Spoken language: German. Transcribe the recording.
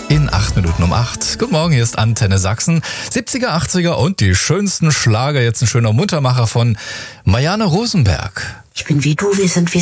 In 8 Minuten um 8. Guten Morgen, hier ist Antenne Sachsen. 70er, 80er und die schönsten Schlager. Jetzt ein schöner Muntermacher von Marianne Rosenberg. Ich bin wie du, wir sind wie